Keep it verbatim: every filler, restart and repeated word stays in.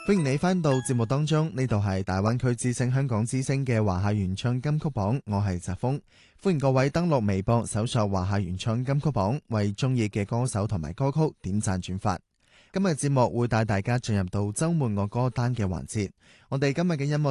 歡迎你返到節目當中，呢度係大灣區之聲香港之聲嘅華夏原創金曲榜，我係澤峰。歡迎各位登錄微博搜索華夏原創金曲榜，為中意嘅歌手同埋歌曲點讚轉發。今日節目會帶大家進入到周末我歌單嘅環節，我哋今日嘅音樂